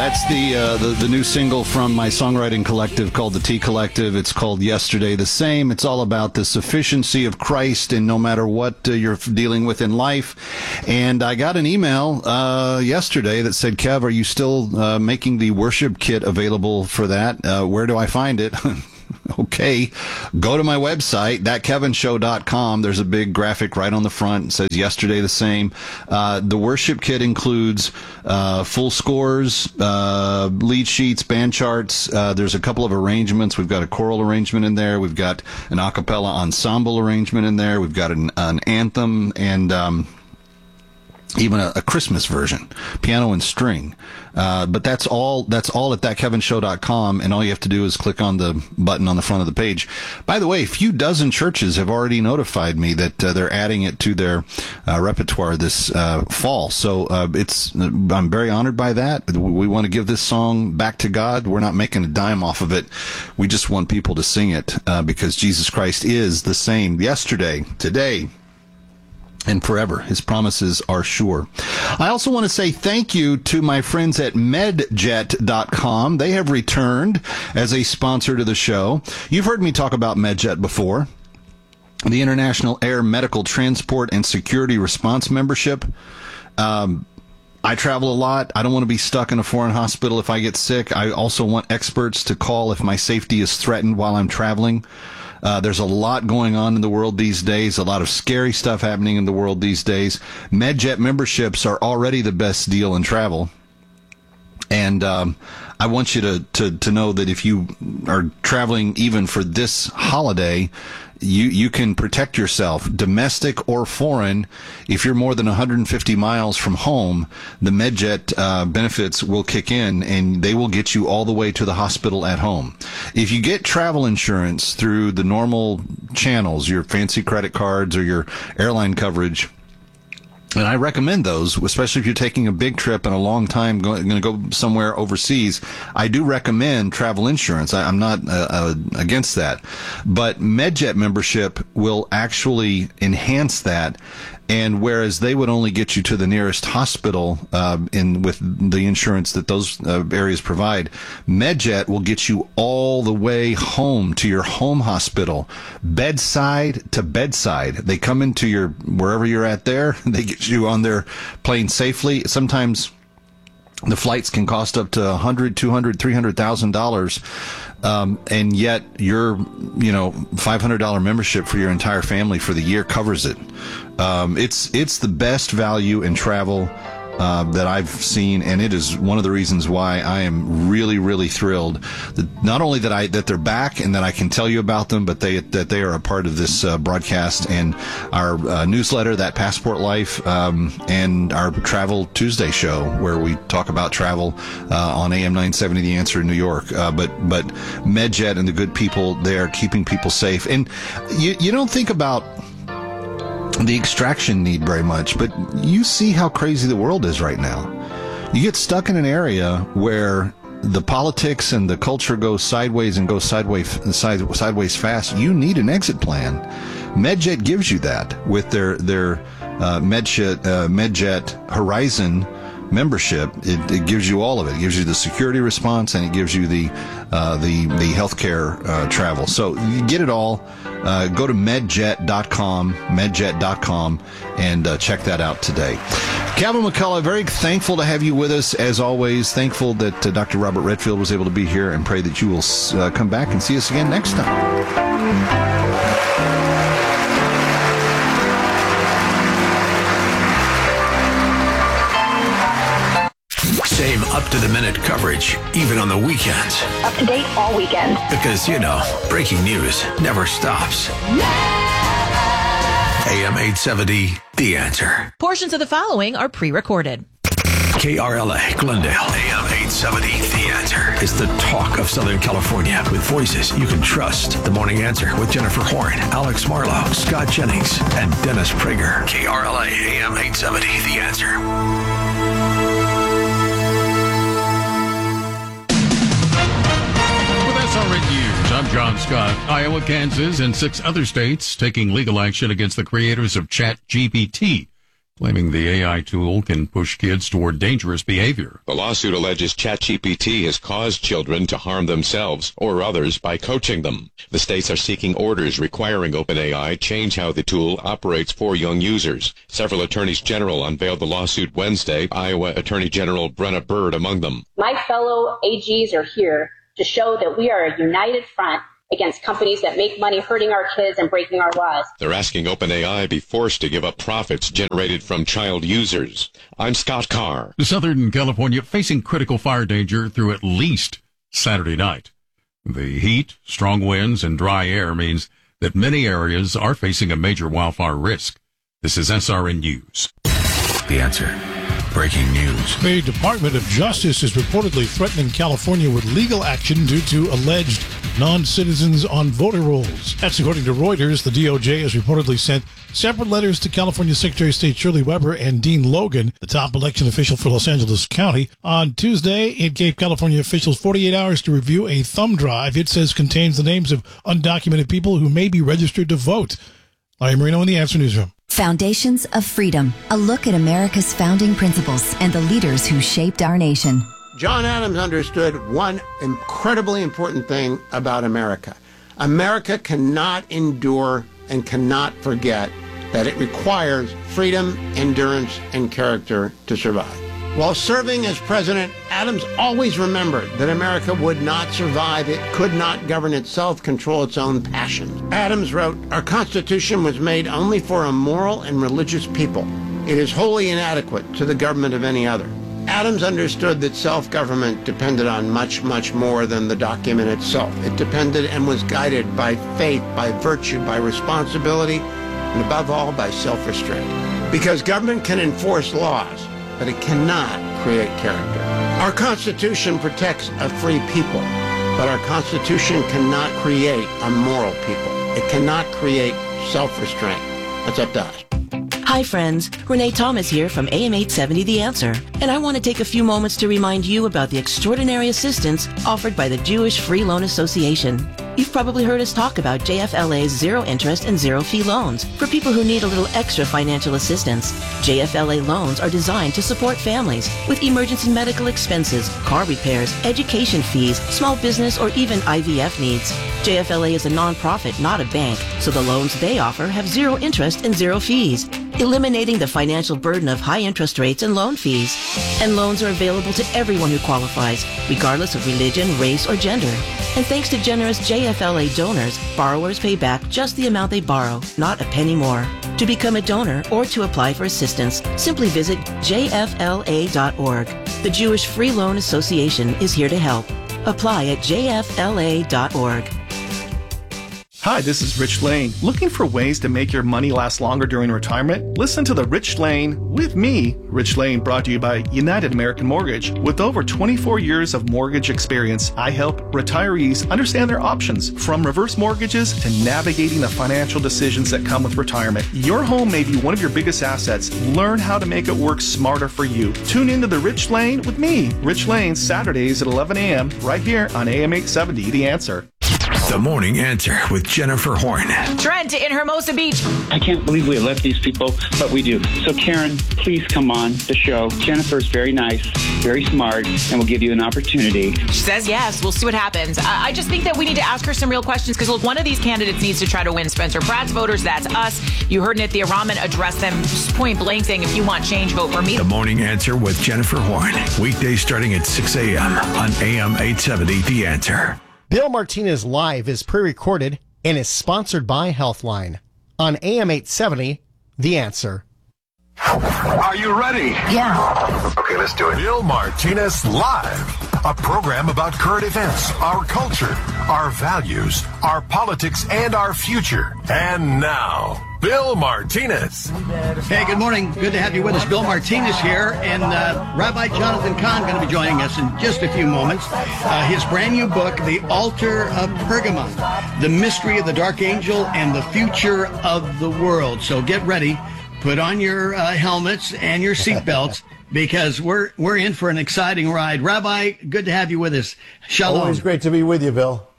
That's the new single from my songwriting collective called the T Collective. It's called Yesterday the Same. It's all about the sufficiency of Christ in no matter what you're dealing with in life. And I got an email yesterday that said, Kev, are you still making the worship kit available for that? Where do I find it? Okay, go to my website, thatkevinshow.com. There's a big graphic right on the front. It says Yesterday the Same. The worship kit includes full scores, lead sheets, band charts. There's a couple of arrangements. We've got a choral arrangement in there. We've got an a cappella ensemble arrangement in there. We've got an anthem and even a Christmas version, piano and string. But that's all at thatkevinshow.com, and all you have to do is click on the button on the front of the page. By the way, a few dozen churches have already notified me that they're adding it to their repertoire this fall. So I'm very honored by that. We want to give this song back to God. We're not making a dime off of it. We just want people to sing it because Jesus Christ is the same yesterday, today, and forever. His promises are sure. I also want to say thank you to my friends at medjet.com. They have returned as a sponsor to the show. You've heard me talk about Medjet before. The International Air Medical Transport and Security Response Membership. I travel a lot. I don't want to be stuck in a foreign hospital if I get sick. I also want experts to call if my safety is threatened while I'm traveling. There's a lot going on in the world these days, a lot of scary stuff happening in the world these days. Medjet memberships are already the best deal in travel. And I want you to know that if you are traveling even for this holiday, you can protect yourself, domestic or foreign. If you're more than 150 miles from home, the Medjet benefits will kick in, and they will get you all the way to the hospital at home. If you get travel insurance through the normal channels, your fancy credit cards or your airline coverage, and I recommend those, especially if you're taking a big trip and a long time going to go somewhere overseas. I do recommend travel insurance. I'm not against that. But Medjet membership will actually enhance that. And whereas they would only get you to the nearest hospital with the insurance that those areas provide, Medjet will get you all the way home to your home hospital, bedside to bedside. They come into your wherever you're at there. They get you on their plane safely. Sometimes the flights can cost up to $100,000, $200,000, $300,000. And yet your, $500 membership for your entire family for the year covers it. It's the best value in travel that I've seen, and it is one of the reasons why I am really, really thrilled that not only that they're back and that I can tell you about them, but that they are a part of this broadcast and our newsletter, That Passport Life, and our Travel Tuesday show where we talk about travel on AM 970 The Answer in New York. But Medjet and the good people there keeping people safe, and you don't think about the extraction need very much, but you see how crazy the world is right now. You get stuck in an area where the politics and the culture go sideways and go sideways fast. You need an exit plan. Medjet gives you that with their Medjet Horizon membership. It gives you all of it. It gives you the security response, and it gives you the healthcare travel. So you get it all. Go to medjet.com, and check that out today. Calvin McCullough, very thankful to have you with us as always. Thankful that Dr. Robert Redfield was able to be here, and pray that you will come back and see us again next time. Same up-to-the-minute coverage, even on the weekends. Up to date all weekend. Because, breaking news never stops. AM 870, The Answer. Portions of the following are pre-recorded. KRLA, Glendale, AM 870, The Answer is the talk of Southern California with voices you can trust. The Morning Answer with Jennifer Horn, Alex Marlowe, Scott Jennings, and Dennis Prager. KRLA, AM 870, The Answer. SRN News, I'm John Scott. Iowa, Kansas, and 6 other states taking legal action against the creators of ChatGPT. claiming the AI tool can push kids toward dangerous behavior. The lawsuit alleges ChatGPT has caused children to harm themselves or others by coaching them. The states are seeking orders requiring OpenAI change how the tool operates for young users. Several attorneys general unveiled the lawsuit Wednesday, Iowa Attorney General Brenna Bird among them. My fellow AGs are here to show that we are a united front against companies that make money hurting our kids and breaking our laws. They're asking OpenAI be forced to give up profits generated from child users. I'm Scott Carr. Southern California facing critical fire danger through at least Saturday night. The heat, strong winds, and dry air means that many areas are facing a major wildfire risk. This is SRN News. The Answer. Breaking news. The Department of Justice is reportedly threatening California with legal action due to alleged non-citizens on voter rolls. That's according to Reuters. The DOJ has reportedly sent separate letters to California Secretary of State Shirley Weber and Dean Logan, the top election official for Los Angeles County. On Tuesday, it gave California officials 48 hours to review a thumb drive it says contains the names of undocumented people who may be registered to vote. Larry Marino in the Answer Newsroom. Foundations of Freedom, a look at America's founding principles and the leaders who shaped our nation. John Adams understood one incredibly important thing about America. America cannot endure and cannot forget that it requires freedom, endurance, and character to survive. While serving as president, Adams always remembered that America would not survive. It could not govern itself, control its own passions. Adams wrote, "Our Constitution was made only for a moral and religious people. It is wholly inadequate to the government of any other." Adams understood that self-government depended on much, much more than the document itself. It depended and was guided by faith, by virtue, by responsibility, and above all, by self-restraint. Because government can enforce laws, but it cannot create character. Our Constitution protects a free people, but our Constitution cannot create a moral people. It cannot create self-restraint. That's up to us. Hi friends, Renee Thomas here from AM 870 The Answer, and I want to take a few moments to remind you about the extraordinary assistance offered by the Jewish Free Loan Association. You've probably heard us talk about JFLA's zero interest and zero fee loans for people who need a little extra financial assistance. JFLA loans are designed to support families with emergency medical expenses, car repairs, education fees, small business, or even IVF needs. JFLA is a nonprofit, not a bank, so the loans they offer have zero interest and zero fees, eliminating the financial burden of high interest rates and loan fees. And loans are available to everyone who qualifies, regardless of religion, race, or gender. And thanks to generous JFLA donors, borrowers pay back just the amount they borrow, not a penny more. To become a donor or to apply for assistance, simply visit jfla.org. The Jewish Free Loan Association is here to help. Apply at jfla.org. Hi, this is Rich Lane. Looking for ways to make your money last longer during retirement? Listen to The Rich Lane with me, Rich Lane, brought to you by United American Mortgage. With over 24 years of mortgage experience, I help retirees understand their options, from reverse mortgages to navigating the financial decisions that come with retirement. Your home may be one of your biggest assets. Learn how to make it work smarter for you. Tune into The Rich Lane with me, Rich Lane, Saturdays at 11 a.m. right here on AM 870, The Answer. The Morning Answer with Jennifer Horn. Trent in Hermosa Beach. I can't believe we left these people, but we do. So Karen, please come on the show. Jennifer's very nice, very smart, and we'll give you an opportunity. She says yes. We'll see what happens. I just think that we need to ask her some real questions because one of these candidates needs to try to win Spencer Pratt's voters. That's us. You heard Nithya Raman address them point blank saying, if you want change, vote for me. The Morning Answer with Jennifer Horn. Weekdays starting at 6 a.m. on AM 870 The Answer. Bill Martinez Live is pre-recorded and is sponsored by Healthline. On AM 870, The Answer. Are you ready? Yeah. Okay, let's do it. Bill Martinez Live, a program about current events, our culture, our values, our politics, and our future. And now, Bill Martinez. Hey, good morning. Good to have you with us. Bill Martinez here, and Rabbi Jonathan Cahn going to be joining us in just a few moments. His brand new book, The Altar of Pergamon, The Mystery of the Dark Angel and the Future of the World. So get ready. Put on your helmets and your seatbelts because we're in for an exciting ride. Rabbi, good to have you with us. Shalom. Always great to be with you, Bill.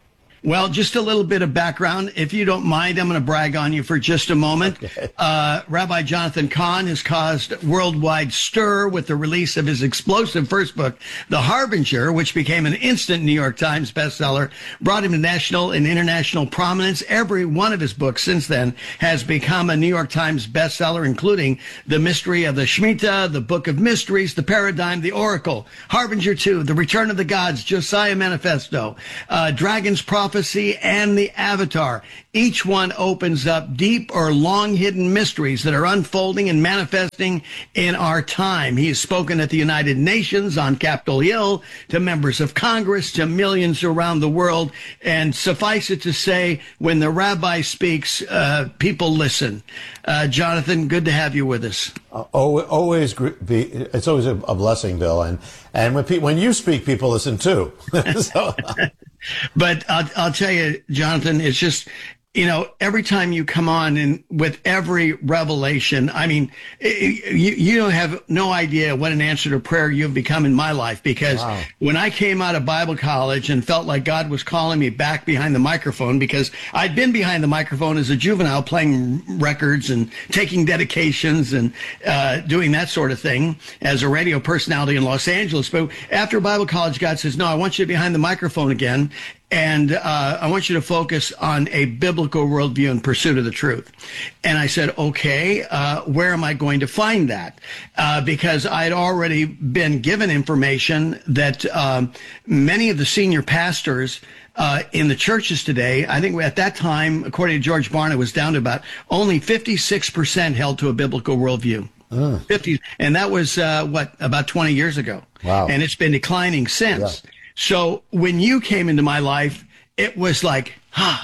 Well, just a little bit of background. If you don't mind, I'm going to brag on you for just a moment. Okay. Rabbi Jonathan Cahn has caused worldwide stir with the release of his explosive first book, The Harbinger, which became an instant New York Times bestseller, brought him to national and international prominence. Every one of his books since then has become a New York Times bestseller, including The Mystery of the Shemitah, The Book of Mysteries, The Paradigm, The Oracle, Harbinger 2, The Return of the Gods, Josiah Manifesto, Dragon's Prophecy, and The Avatar. Each one opens up deep or long hidden mysteries that are unfolding and manifesting in our time. He has spoken at the United Nations, on Capitol Hill, to members of Congress, to millions around the world. And suffice it to say, when the rabbi speaks, people listen. Jonathan, good to have you with us. It's always a blessing, Bill. And when you speak, people listen too. So. But I'll tell you, Jonathan, it's just, every time you come on and with every revelation, I mean, you don't have no idea what an answer to prayer you've become in my life, because when I came out of Bible college and felt like God was calling me back behind the microphone, because I'd been behind the microphone as a juvenile playing records and taking dedications and doing that sort of thing as a radio personality in Los Angeles. But after Bible college, God says, no, I want you behind the microphone again. And I want you to focus on a biblical worldview in pursuit of the truth. And I said, okay, where am I going to find that? Because I had already been given information that many of the senior pastors in the churches today, I think at that time, according to George Barna, was down to about only 56% held to a biblical worldview. 50, and that was about 20 years ago. Wow. And it's been declining since. Yeah. So when you came into my life, it was like,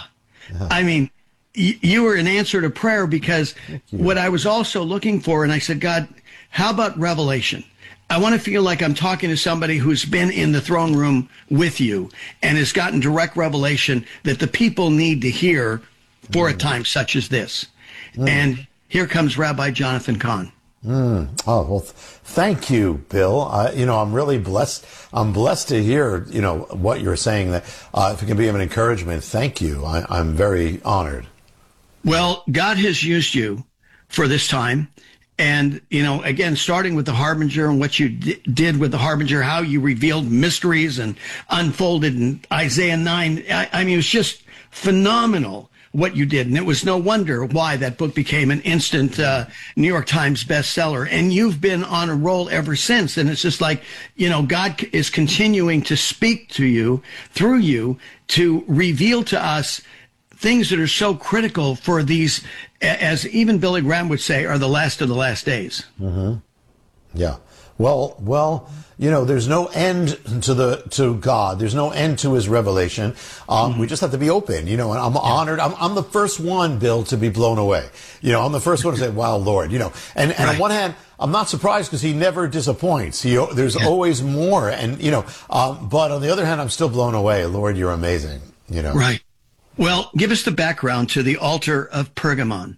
I mean, you were an answer to prayer, because what I was also looking for, and I said, God, how about revelation? I want to feel like I'm talking to somebody who's been in the throne room with you and has gotten direct revelation that the people need to hear for a time such as this. And here comes Rabbi Jonathan Cahn. Oh, well, thank you, Bill. I'm really blessed. I'm blessed to hear, what you're saying, that if it can be of an encouragement, thank you. I'm very honored. Well, God has used you for this time. And, again, starting with the Harbinger and what you did with the Harbinger, how you revealed mysteries and unfolded in Isaiah 9. I mean, it was just phenomenal what you did. And it was no wonder why that book became an instant New York Times bestseller. And you've been on a roll ever since. And it's just like, God is continuing to speak to you, through you, to reveal to us things that are so critical for these, as even Billy Graham would say, are the last of the last days. Mm-hmm. Yeah. Well, there's no end to God. There's no end to his revelation. We just have to be open, and I'm honored. I'm the first one, Bill, to be blown away. I'm the first one to say, wow, Lord, and right. On one hand, I'm not surprised because he never disappoints. There's always more. And, but on the other hand, I'm still blown away. Lord, you're amazing, Right. Well, give us the background to the altar of Pergamon.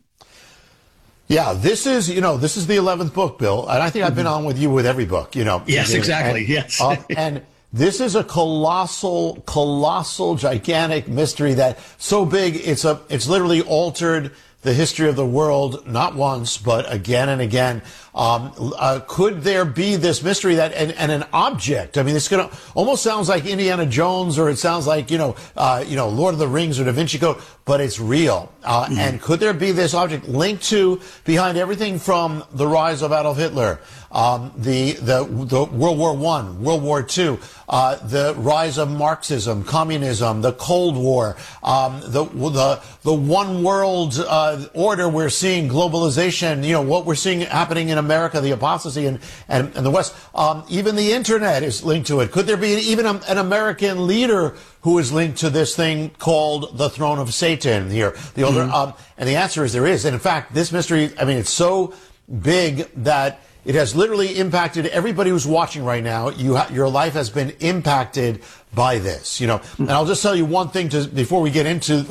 Yeah, this is the 11th book, Bill, and I think I've been on with you with every book, Yes, exactly. Yes. And this is a colossal, gigantic mystery that so big it's literally altered the history of the world, not once, but again and again. Could there be this mystery that, and an object? I mean, it's gonna almost sounds like Indiana Jones, or it sounds like, Lord of the Rings or Da Vinci Code, but it's real. And could there be this object linked to behind everything from the rise of Adolf Hitler, the World War I, World War II, the rise of Marxism, communism, the Cold War, the one world order we're seeing, globalization, what we're seeing happening in America, the apostasy and the West, even the internet is linked to it. Could there be even an American leader who is linked to this thing called the throne of Satan here? The older, and the answer is there is. And in fact, this mystery, it's so big that it has literally impacted everybody who's watching right now. Your life has been impacted by this, And I'll just tell you one thing before we get into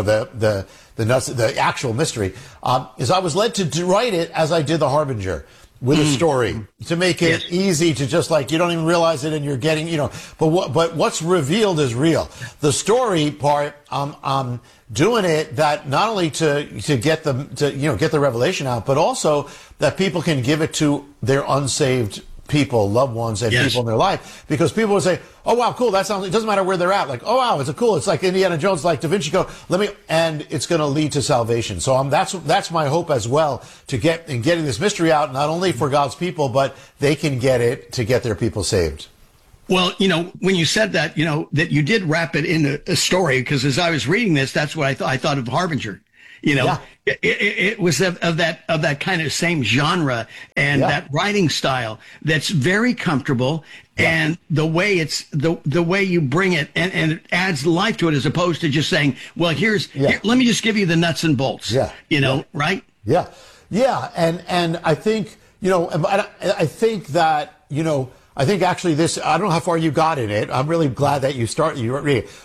the actual mystery, is I was led to write it as I did the Harbinger. with a story to make it easy to just like, you don't even realize it and you're getting, but what's revealed is real. The story part, doing it that not only to get get the revelation out, but also that people can give it to their unsaved people, loved ones, and people in their life, because people would say, "Oh wow, cool! That sounds." It doesn't matter where they're at. Like, "Oh wow, it's cool." It's like Indiana Jones, like Da Vinci Code. And it's going to lead to salvation. So that's my hope as well, getting this mystery out, not only for God's people, but they can get it to get their people saved. Well, when you said that, that you did wrap it in a story, because as I was reading this, that's what I thought of Harbinger. It was of that kind of same genre and that writing style that's very comfortable, and the way it's the way you bring it and it adds life to it, as opposed to just saying, well, here, let me just give you the nuts and bolts. Right? And I think I think actually this, I don't know how far you got in it. I'm really glad that you read it.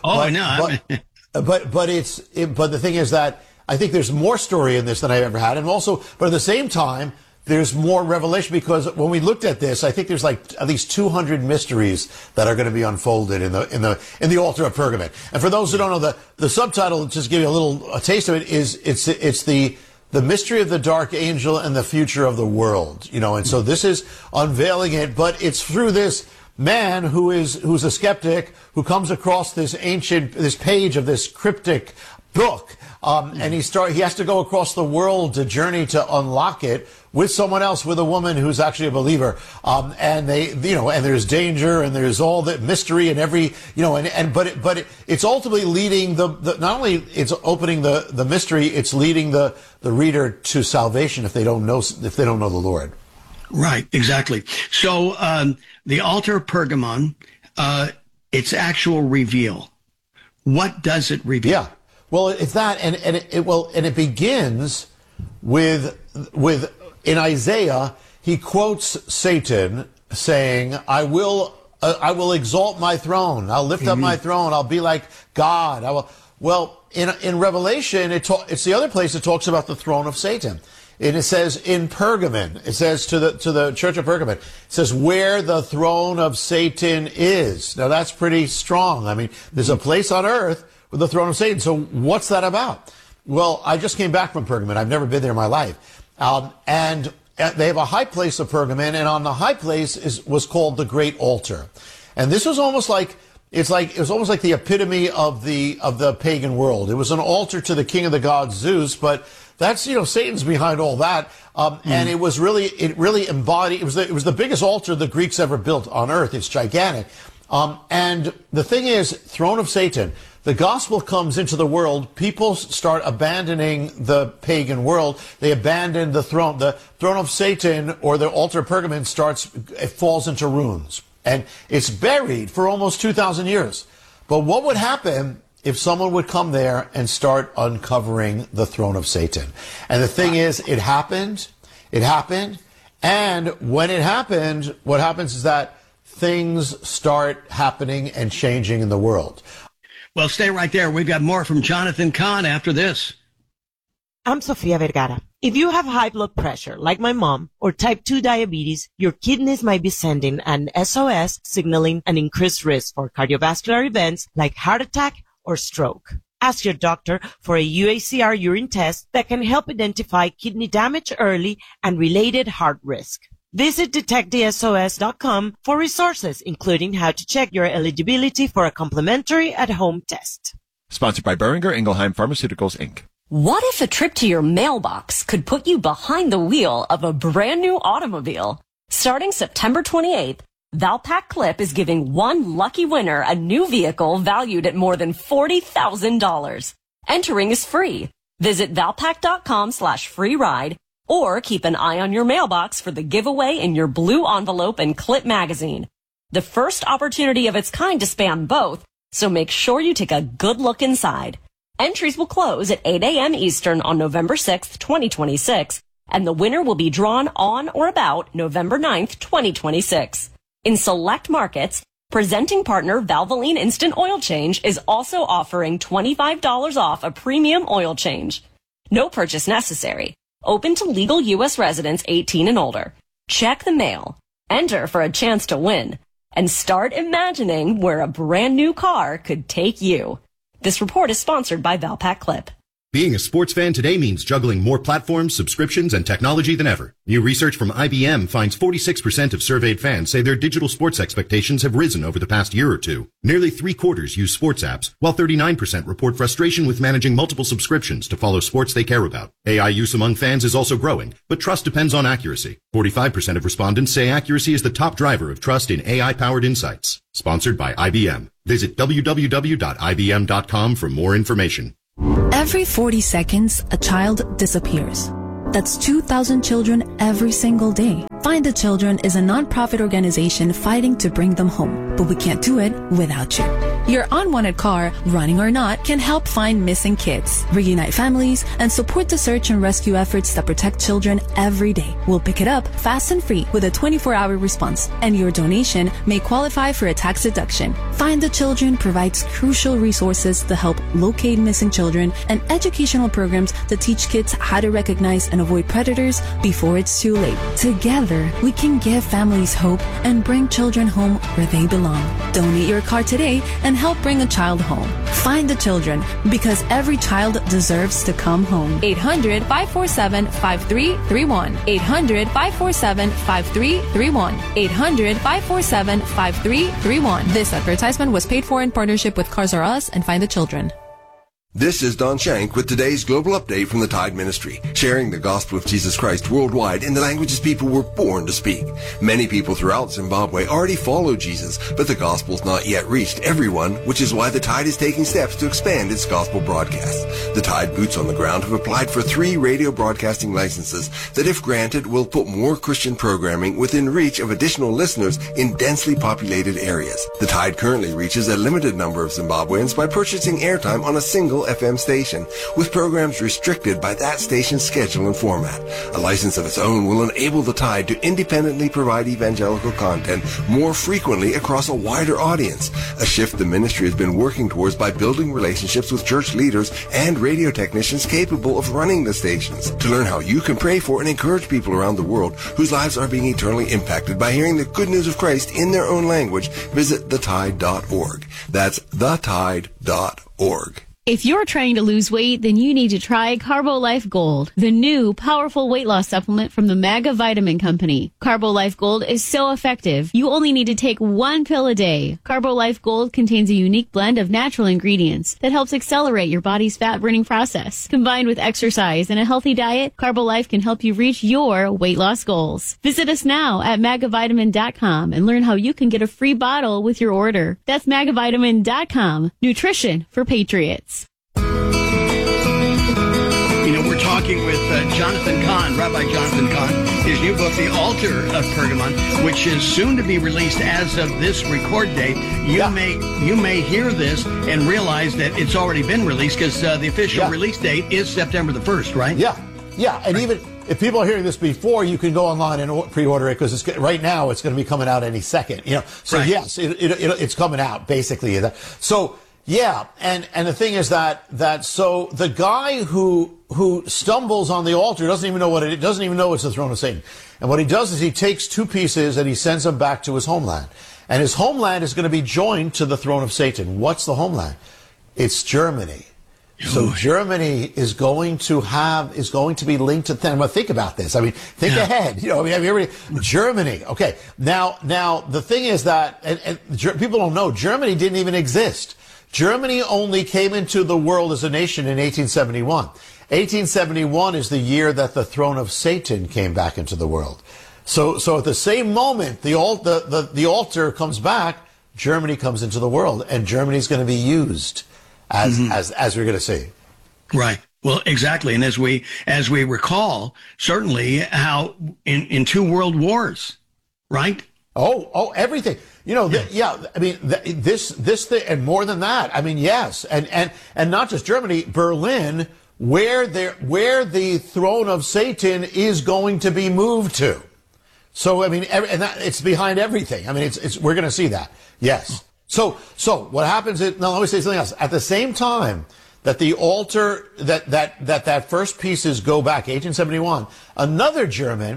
But the thing is that I think there's more story in this than I've ever had. And also, but at the same time, there's more revelation, because when we looked at this, I think there's like at least 200 mysteries that are going to be unfolded in the altar of Pergamon. And for those who don't know, the subtitle, just give you a taste of it, is it's the mystery of the dark angel and the future of the world, and so this is unveiling it, but it's through this man who's a skeptic, who comes across this page of this cryptic book, and he has to go across the world to journey to unlock it with someone else, with a woman who's actually a believer, and and there's danger and there's all the mystery and but it's ultimately leading not only it's opening the mystery, it's leading the reader to salvation if they don't know the Lord. Right, exactly. So the altar of Pergamon, its actual reveal. What does it reveal? Yeah. Well, it's that, and it begins with in Isaiah, he quotes Satan saying, "I will exalt my throne. I'll lift up my throne. I'll be like God. I will." Well, in Revelation, it's the other place it talks about the throne of Satan. And it says in Pergamon, it says to the church of Pergamon, it says where the throne of Satan is. Now that's pretty strong. I mean, there's a place on earth with the throne of Satan. So what's that about? Well, I just came back from Pergamon. I've never been there in my life. And they have a high place of Pergamon, and on the high place was called the Great Altar. And this was almost like, it was almost like the epitome of the pagan world. It was an altar to the king of the gods, Zeus, but that's, Satan's behind all that. And it really embodied, it was the biggest altar the Greeks ever built on earth. It's gigantic. And the thing is, throne of Satan, the gospel comes into the world, people start abandoning the pagan world, they abandon the throne of Satan, or the altar of Pergamon it falls into ruins. And it's buried for almost 2,000 years. But what would happen if someone would come there and start uncovering the throne of Satan? And the thing is, it happened, and when it happened, what happens is that things start happening and changing in the world. Well, stay right there. We've got more from Jonathan Cahn after this. I'm Sofia Vergara. If you have high blood pressure, like my mom, or type 2 diabetes, your kidneys might be sending an SOS signaling an increased risk for cardiovascular events like heart attack or stroke. Ask your doctor for a UACR urine test that can help identify kidney damage early and related heart risk. Visit detectthesos.com for resources, including how to check your eligibility for a complimentary at-home test. Sponsored by Boehringer Ingelheim Pharmaceuticals, Inc. What if a trip to your mailbox could put you behind the wheel of a brand new automobile? Starting September 28th, Valpak Clip is giving one lucky winner a new vehicle valued at more than $40,000. Entering is free. Visit valpak.com/free ride or keep an eye on your mailbox for the giveaway in your blue envelope and Clip magazine. The first opportunity of its kind to span both, so make sure you take a good look inside. Entries will close at 8 a.m. Eastern on November 6th, 2026, and the winner will be drawn on or about November 9th, 2026. In select markets, presenting partner Valvoline Instant Oil Change is also offering $25 off a premium oil change. No purchase necessary. Open to legal U.S. residents 18 and older. check the mail, enter for a chance to win, and start imagining where a brand new car could take you. This report is sponsored by Valpak Clip. Being a sports fan today means juggling more platforms, subscriptions, and technology than ever. New research from IBM finds 46% of surveyed fans say their digital sports expectations have risen over the past year or two. Nearly 3/4 use sports apps, while 39% report frustration with managing multiple subscriptions to follow sports they care about. AI use among fans is also growing, but trust depends on accuracy. 45% of respondents say accuracy is the top driver of trust in AI-powered insights. Sponsored by IBM. Visit www.ibm.com for more information. Every 40 seconds, a child disappears. That's 2,000 children every single day. Find the Children is a nonprofit organization fighting to bring them home, but we can't do it without you. Your unwanted car, running or not, can help find missing kids, reunite families, and support the search and rescue efforts that protect children every day. We'll pick it up fast and free with a 24-hour response, and your donation may qualify for a tax deduction. Find the Children provides crucial resources to help locate missing children and educational programs to teach kids how to recognize and avoid predators before it's too late. Together, we can give families hope and bring children home where they belong. Donate your car today and help bring a child home. Find the Children, because every child deserves to come home. 800-547-5331. 800-547-5331. 800-547-5331. This advertisement was paid for in partnership with Cars R Us and Find the Children. This is Don Shank with today's global update from the Tide Ministry, sharing the gospel of Jesus Christ worldwide in the languages people were born to speak. Many people throughout Zimbabwe already follow Jesus, but the gospel's not yet reached everyone, which is why the Tide is taking steps to expand its gospel broadcasts. The Tide boots on the ground have applied for 3 radio broadcasting licenses that, if granted, will put more Christian programming within reach of additional listeners in densely populated areas. The Tide currently reaches a limited number of Zimbabweans by purchasing airtime on a single FM station, with programs restricted by that station's schedule and format. A license of its own will enable the Tide to independently provide evangelical content more frequently across a wider audience, a shift the ministry has been working towards by building relationships with church leaders and radio technicians capable of running the stations. To learn how you can pray for and encourage people around the world whose lives are being eternally impacted by hearing the good news of Christ in their own language, visit thetide.org. That's thetide.org. If you're trying to lose weight, then you need to try CarboLife Gold, the new powerful weight loss supplement from the Maga Vitamin Company. CarboLife Gold is so effective, you only need to take 1 pill a day. CarboLife Gold contains a unique blend of natural ingredients that helps accelerate your body's fat-burning process. Combined with exercise and a healthy diet, CarboLife can help you reach your weight loss goals. Visit us now at magavitamin.com and learn how you can get a free bottle with your order. That's magavitamin.com. Nutrition for patriots. We're talking with Jonathan Cahn, Rabbi Jonathan Cahn, his new book, The Altar of Pergamon, which is soon to be released as of this record date. You may hear this and realize that it's already been released, because the official release date is September the 1st, right? Yeah, and even if people are hearing this before, you can go online and pre-order it, because right now it's going to be coming out any second. So right. Yes, it's coming out basically. So. Yeah, and the thing is that so the guy who stumbles on the altar doesn't even know it's the throne of Satan. And what he does is he takes 2 pieces and he sends them back to his homeland. And his homeland is going to be joined to the throne of Satan. What's the homeland? It's Germany. So Germany is going to be linked to them. Well, think about this. I mean, think ahead. Germany. Okay. Now the thing is that and people don't know, Germany didn't even exist. Germany only came into the world as a nation in 1871. 1871 is the year that the throne of Satan came back into the world. So at the same moment the altar comes back, Germany comes into the world, and Germany's going to be used as we're going to see. Right. Well, exactly. And as we recall, certainly how in 2 world wars, right? Oh, everything. I mean, this thing, and more than that. I mean, yes, and not just Germany, Berlin, where the throne of Satan is going to be moved to. So I mean, it's behind everything. I mean, we're going to see that. Yes. So what happens is, now let me say something else. At the same time that the altar, that first pieces go back, 1871, another German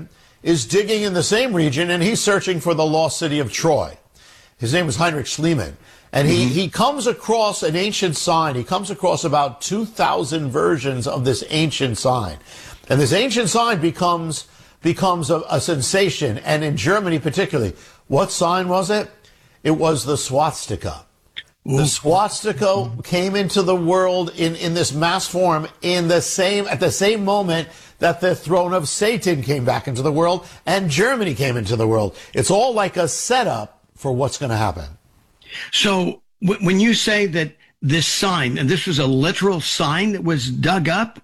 is digging in the same region, and he's searching for the lost city of Troy. His name was Heinrich Schliemann. And he comes across an ancient sign. He comes across about 2,000 versions of this ancient sign. And this ancient sign becomes a sensation. And in Germany particularly, what sign was it? It was the swastika. Ooh. The swastika came into the world in this mass form at the same moment that the throne of Satan came back into the world and Germany came into the world. It's all like a setup for what's going to happen. So when you say that this sign, and this was a literal sign that was dug up?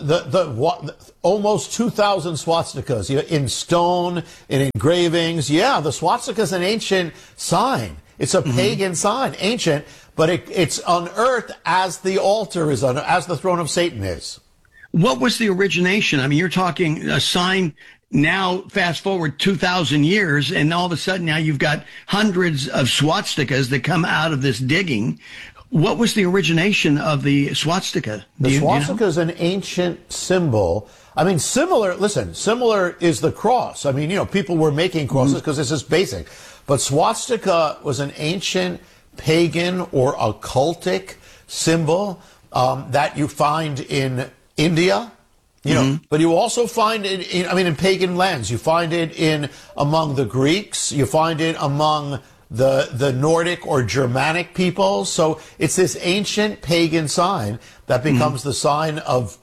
Almost 2,000 swastikas in stone, in engravings. Yeah, the swastika is an ancient sign. It's a pagan sign, ancient, but it's unearthed as the altar is, as the throne of Satan is. What was the origination? I mean, you're talking a sign now, fast forward 2,000 years, and all of a sudden now you've got hundreds of swastikas that come out of this digging. What was the origination of the swastika? The swastika is an ancient symbol. I mean, similar is the cross. I mean, people were making crosses because this is basic. But swastika was an ancient pagan or occultic symbol that you find in India. But you also find it in pagan lands. You find it among the Greeks. You find it among the Nordic or Germanic peoples. So it's this ancient pagan sign that becomes the sign of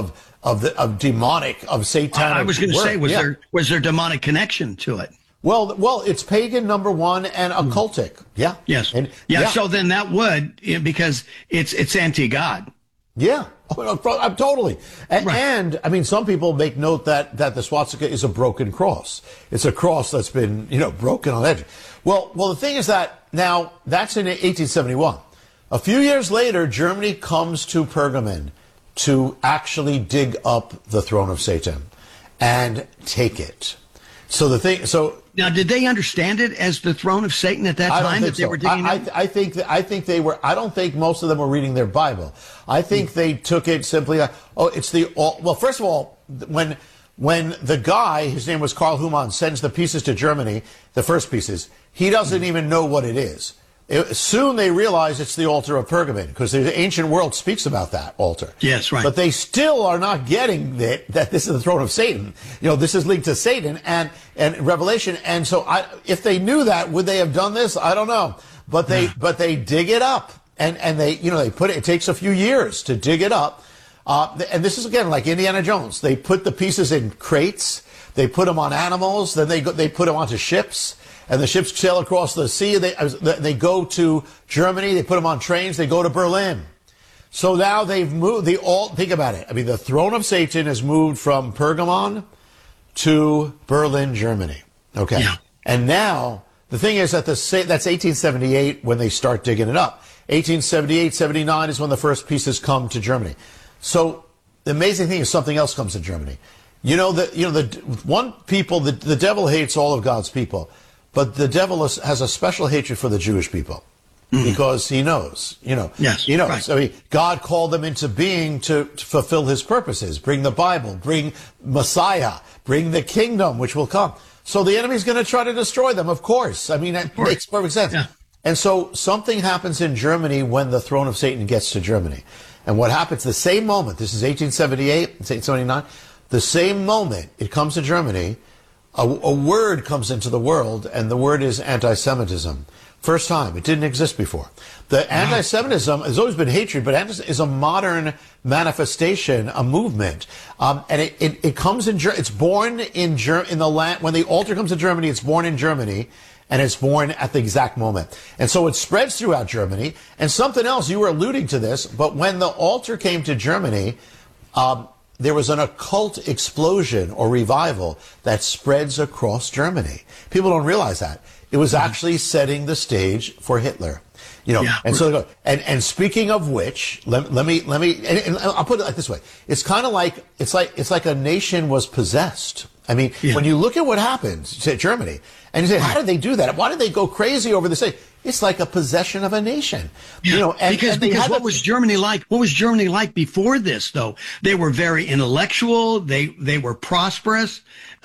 demonic, of satanic. I was going to say, was there demonic connection to it? Well, it's pagan, number one, and occultic. Yeah. Yes. So then that would, because it's anti-God. Yeah. Totally. And I mean, some people make note that the swastika is a broken cross. It's a cross that's been, broken on edge. Well, the thing is that now that's in 1871. A few years later, Germany comes to Pergamon to actually dig up the throne of Satan and take it. Now, did they understand it as the throne of Satan at that time that they were digging up? I think they were. I don't think most of them were reading their Bible. I think they took it simply like, well, first of all, when the guy, his name was Karl Humann, sends the pieces to Germany, the first pieces, he doesn't even know what it is. Soon they realize it's the altar of Pergamon, because the ancient world speaks about that altar. Yes, right. But they still are not getting that this is the throne of Satan. This is linked to Satan and Revelation. And so if they knew that, would they have done this? I don't know. But they dig it up and they put it. It takes a few years to dig it up. And this is again like Indiana Jones. They put the pieces in crates. They put them on animals. Then they put them onto ships. And the ships sail across the sea. They go to Germany. They put them on trains. They go to Berlin. So now they've moved. Think about it. I mean, the throne of Satan has moved from Pergamon to Berlin, Germany. Okay. Yeah. And now the thing is that that's 1878 when they start digging it up. 1878, 79 is when the first pieces come to Germany. So the amazing thing is something else comes to Germany. The devil hates all of God's people. But the devil has a special hatred for the Jewish people because he knows, Yes, he knows. Right. I mean, God called them into being to fulfill his purposes, bring the Bible, bring Messiah, bring the kingdom, which will come. So the enemy's going to try to destroy them, of course. I mean, that makes perfect sense. Yeah. And so something happens in Germany when the throne of Satan gets to Germany. And what happens the same moment, this is 1878, 1879, the same moment it comes to Germany, a word comes into the world, and the word is anti-Semitism. First time. It didn't exist before. The anti-Semitism has always been hatred, but is a modern manifestation, a movement. And it comes it's born in the land, when the altar comes to Germany, it's born in Germany, and it's born at the exact moment. And so it spreads throughout Germany. And something else, you were alluding to this, but when the altar came to Germany, there was an occult explosion or revival that spreads across Germany. People don't realize that. It was actually setting the stage for Hitler. You know, Yeah. and so, and speaking of which, let me, and I'll put it like this way. It's kind of like, it's like a nation was possessed. I mean, when you look at what happened to Germany, and you say, how did they do that? Why did they go crazy over this thing? It's like a possession of a nation. Yeah, You know, because what was Germany like? What was Germany like before this, though? They were very intellectual. They were prosperous.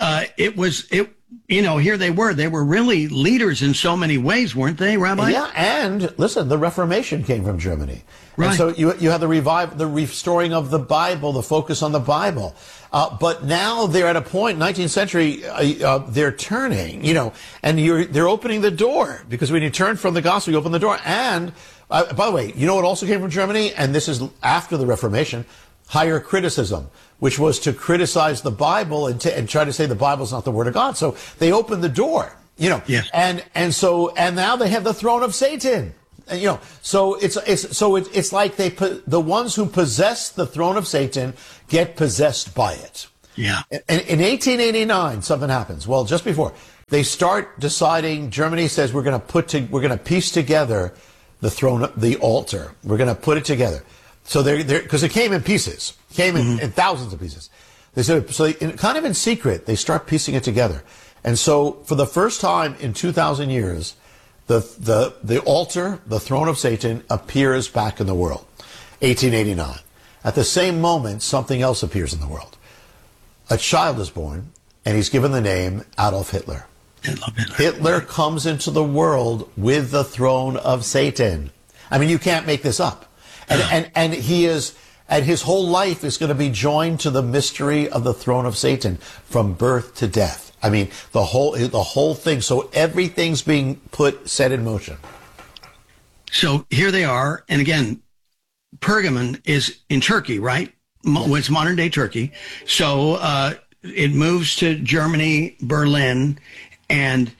Here they were really leaders in so many ways, weren't they, Rabbi? Yeah, and listen, the Reformation came from Germany. Right. And so you have the restoring of the Bible, the focus on the Bible. But now they're at a point, 19th century, they're turning, you know, and they're opening the door, because when you turn from the gospel, you open the door. And, by the way, you know what also came from Germany? And this is after the Reformation, higher criticism, which was to criticize the Bible and try to say the Bible's not the Word of God. So they opened the door, you know, Yes. and now they have the throne of Satan. And, you know, so it's like the ones who possess the throne of Satan get possessed by it. Yeah. And in 1889, something happens. Well, just before they start deciding, Germany says we're going to piece together the throne, the altar. We're going to put it together. So they're because it came in pieces, in thousands of pieces. They said kind of in secret they start piecing it together, and so for the first time in 2,000 years. The altar, the throne of Satan, appears back in the world. 1889. At the same moment, something else appears in the world. A child is born, and he's given the name Adolf Hitler. Hitler comes into the world with the throne of Satan. I mean, you can't make this up. And his whole life is going to be joined to the mystery of the throne of Satan from birth to death. I mean, the whole thing. So everything's being set in motion. So here they are. And again, Pergamon is in Turkey, right? It's modern day Turkey. So, it moves to Germany, Berlin, and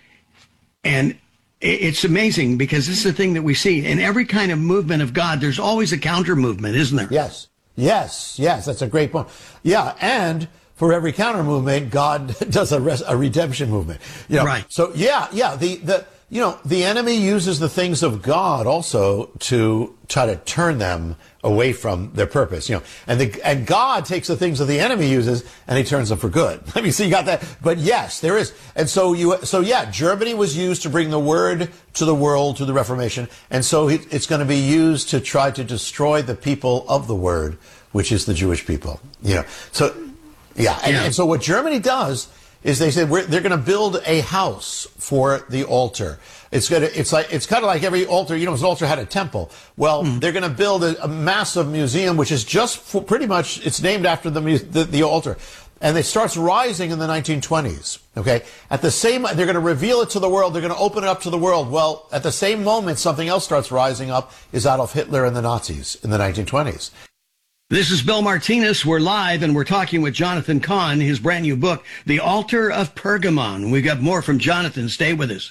it's amazing because this is the thing that we see in every kind of movement of God. There's always a counter movement, isn't there? Yes. That's a great point. Yeah. And for every counter movement, God does a redemption movement. You know, right. So the enemy uses the things of God also to try to turn them away from their purpose. You know, and God takes the things that the enemy uses and he turns them for good. I mean, so you got that. But yes, there is. And so Germany was used to bring the word to the world through the Reformation, and so it's going to be used to try to destroy the people of the word, which is the Jewish people. You know, so. Yeah, and so what Germany does is they said they're going to build a house for the altar. It's kind of like every altar. You know, an altar had a temple. Well, they're going to build a massive museum, which is just pretty much it's named after the altar, and it starts rising in the 1920s. Okay, they're going to reveal it to the world. They're going to open it up to the world. Well, at the same moment, something else starts rising up. Is Adolf Hitler and the Nazis in the 1920s. This is Bill Martinez. We're live, and we're talking with Jonathan Cahn, his brand new book, The Altar of Pergamon. We've got more from Jonathan. Stay with us.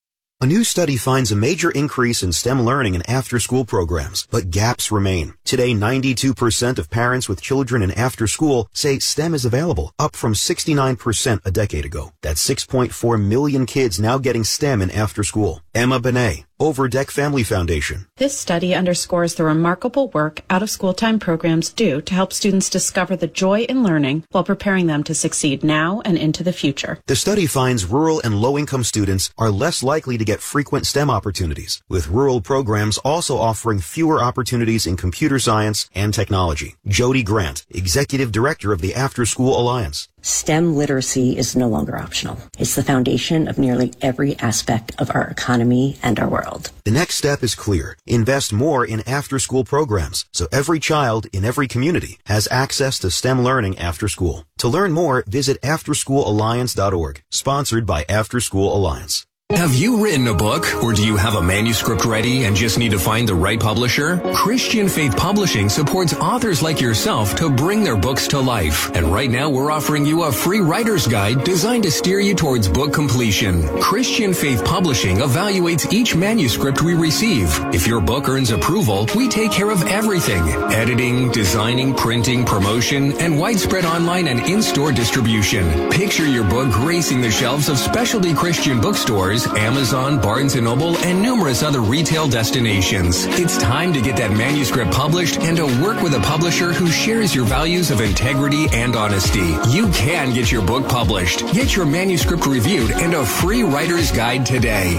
A new study finds a major increase in STEM learning in after-school programs, but gaps remain. Today, 92% of parents with children in after-school say STEM is available, up from 69% a decade ago. That's 6.4 million kids now getting STEM in after-school. Emma Benet, Overdeck Family Foundation. This study underscores the remarkable work out-of-school time programs do to help students discover the joy in learning while preparing them to succeed now and into the future. The study finds rural and low-income students are less likely to get frequent STEM opportunities, with rural programs also offering fewer opportunities in computer science and technology. Jody Grant, Executive Director of the After School Alliance. STEM literacy is no longer optional. It's the foundation of nearly every aspect of our economy and our world. The next step is clear. Invest more in after-school programs so every child in every community has access to STEM learning after school. To learn more, visit afterschoolalliance.org, sponsored by After School Alliance. Have you written a book, or do you have a manuscript ready and just need to find the right publisher? Christian Faith Publishing supports authors like yourself to bring their books to life. And right now we're offering you a free writer's guide designed to steer you towards book completion. Christian Faith Publishing evaluates each manuscript we receive. If your book earns approval, we take care of everything: editing, designing, printing, promotion, and widespread online and in-store distribution. Picture your book gracing the shelves of specialty Christian bookstores Borders, Amazon, Barnes & Noble, and numerous other retail destinations. It's time to get that manuscript published and to work with a publisher who shares your values of integrity and honesty. You can get your book published. Get your manuscript reviewed and a free writer's guide today.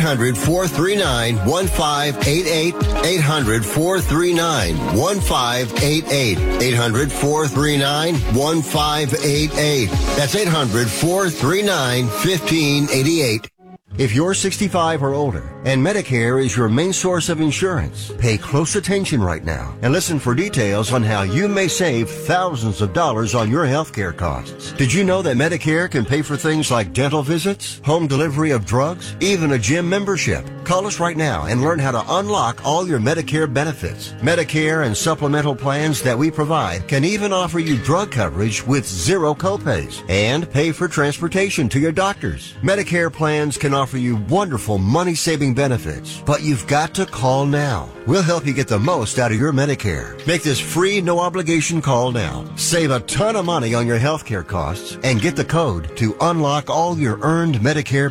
800-439-1588. 800-439-1588. 800-439-1588. That's 800-439-1588. If you're 65 or older and Medicare is your main source of insurance, pay close attention right now and listen for details on how you may save thousands of dollars on your healthcare costs. Did you know that Medicare can pay for things like dental visits, home delivery of drugs, even a gym membership? Call us right now and learn how to unlock all your Medicare benefits. Medicare and supplemental plans that we provide can even offer you drug coverage with zero copays and pay for transportation to your doctors. Medicare plans can offer you wonderful money-saving benefits, but you've got to call now. We'll help you get the most out of your Medicare. Make this free, no-obligation call now. Save a ton of money on your healthcare costs and get the code to unlock all your earned Medicare